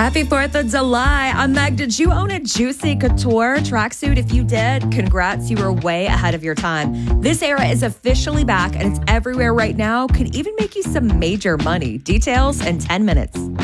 Happy 4th of July. I'm Meg. Did you own a Juicy Couture tracksuit? If you did, congrats. You were way ahead of your time. This era is officially back and it's everywhere right now. Could even make you some major money. Details in 10 minutes.